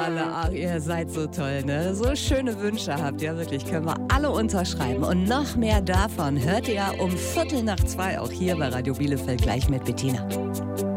alle. Ach, ihr seid so toll, ne? So schöne Wünsche habt ihr wirklich. Können wir alle unterschreiben. Und noch mehr davon hört ihr um 1:15 auch hier bei Radio Bielefeld gleich mit Bettina.